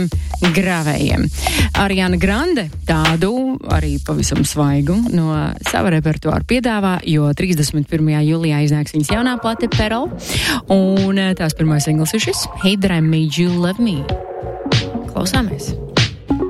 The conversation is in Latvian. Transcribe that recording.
Grāvējiem. Ariana Grande tādu arī pavisam svaigu no sava repertuāra piedāvā, jo 31. jūlijā iznāks viņas jaunā plate Pearl, un tās pirmais singls ir šis Hate That I Made You Love Me. Klausāmies!